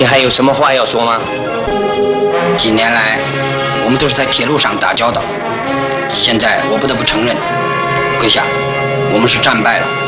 你还有什么话要说吗？ 几年来，我们都是在铁路上打交道，现在我不得不承认，阁下，我们是战败了。